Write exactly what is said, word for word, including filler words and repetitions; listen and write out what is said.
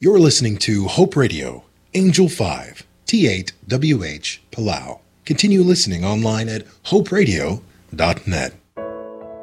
You're listening to Hope Radio, Angel five, T eight W H, Palau. Continue listening online at hope radio dot net.